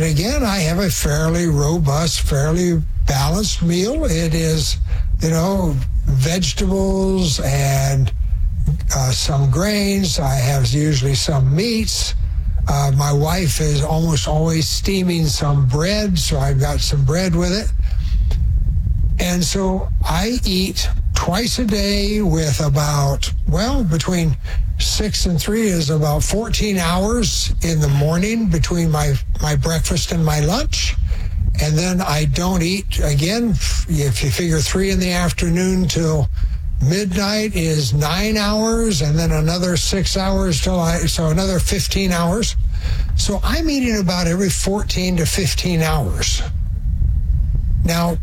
And again, I have a fairly robust, fairly balanced meal. It is, vegetables and some grains. I have usually some meats. My wife is almost always steaming some bread, so I've got some bread with it. And so I eat twice a day with between 6 and 3 is about 14 hours in the morning between my breakfast and my lunch. And then I don't eat, again, if you figure 3 in the afternoon till midnight is 9 hours, and then another 6 hours so another 15 hours. So I'm eating about every 14 to 15 hours. Now,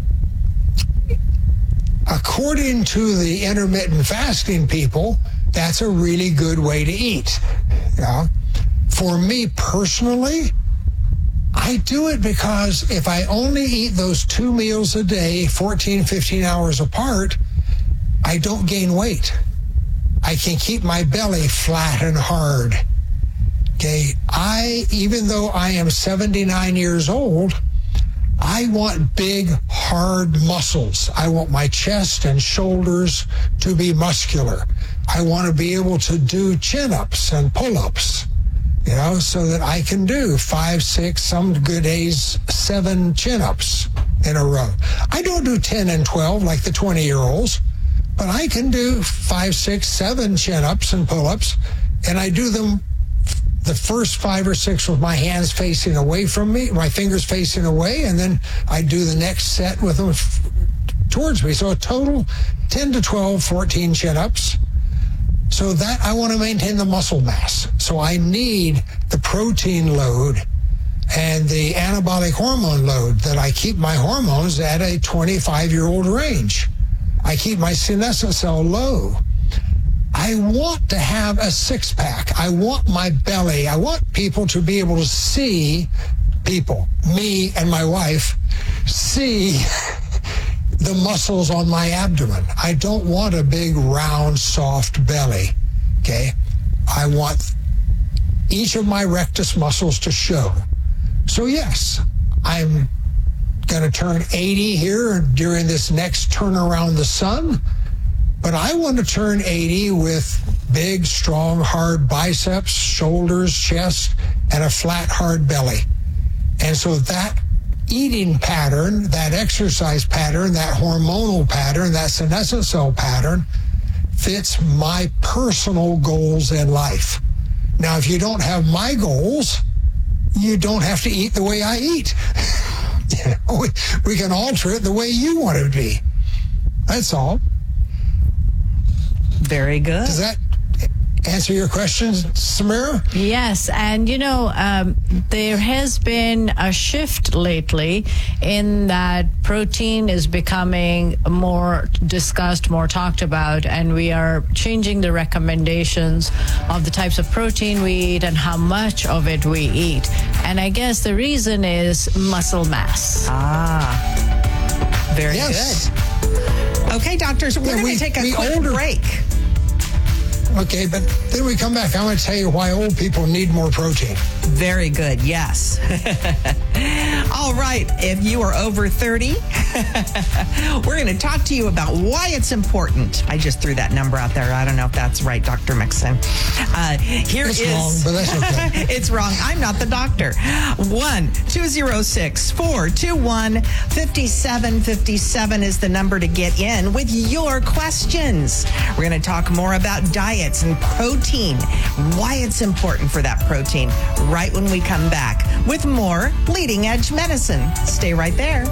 according to the intermittent fasting people, that's a really good way to eat. Yeah. For me personally, I do it because if I only eat those 2 meals a day, 14, 15 hours apart, I don't gain weight. I can keep my belly flat and hard. Okay. Even though I am 79 years old, I want big, hard muscles. I want my chest and shoulders to be muscular. I want to be able to do chin-ups and pull-ups, so that I can do 5, 6, some good days, 7 chin-ups in a row. I don't do 10 and 12 like the 20-year-olds, but I can do 5, 6, 7 chin-ups and pull-ups, and I do them the first 5 or 6 with my hands facing away from me, my fingers facing away, and then I do the next set with them towards me. So a total 10 to 12, 14 chin-ups. So that I want to maintain the muscle mass. So I need the protein load and the anabolic hormone load that I keep my hormones at a 25-year-old range. I keep my senescent cell low. I want to have a six-pack. I want my belly. I want people to be able to see me and my wife, see the muscles on my abdomen. I don't want a big, round, soft belly, okay? I want each of my rectus muscles to show. So yes, I'm going to turn 80 here during this next turn around the sun. But I want to turn 80 with big, strong, hard biceps, shoulders, chest, and a flat, hard belly. And so that eating pattern, that exercise pattern, that hormonal pattern, that senescent cell pattern fits my personal goals in life. Now, if you don't have my goals, you don't have to eat the way I eat. We can alter it the way you want it to be. That's all. Very good. Does that answer your question, Samira? Yes. And, there has been a shift lately in that protein is becoming more discussed, more talked about, and we are changing the recommendations of the types of protein we eat and how much of it we eat. And I guess the reason is muscle mass. Very good. Okay, doctors, we're going to take a quick break. Okay, but then we come back. I'm going to tell you why old people need more protein. Very good, yes. All right, if you are over 30, we're going to talk to you about why it's important. I just threw that number out there. I don't know if that's right, Dr. Mixon. It's wrong, but that's okay. It's wrong. I'm not the doctor. 1-206-421-5757 is the number to get in with your questions. We're going to talk more about diets and protein, why it's important for that protein, right when we come back with more Leading Edge Medicine. Stay right there.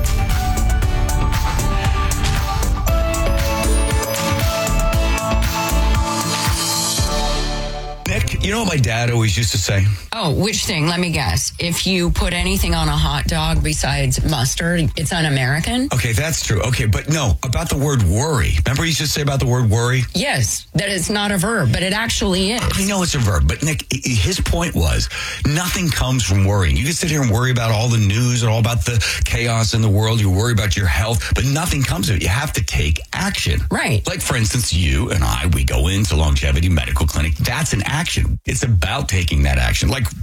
Nick, you know what my dad always used to say? Oh, which thing? Let me guess. If you put anything on a hot dog besides mustard, it's un-American? Okay, that's true. Okay, but no, about the word worry. Remember he used to say about the word worry? Yes, that it's not a verb, but it actually is. I know it's a verb, but Nick, his point was nothing comes from worrying. You can sit here and worry about all the news and all about the chaos in the world. You worry about your health, but nothing comes of it. You have to take action. Right. Like, for instance, you and I, we go into Longevity Medical Clinic. That's an action. It's about taking that action. Like,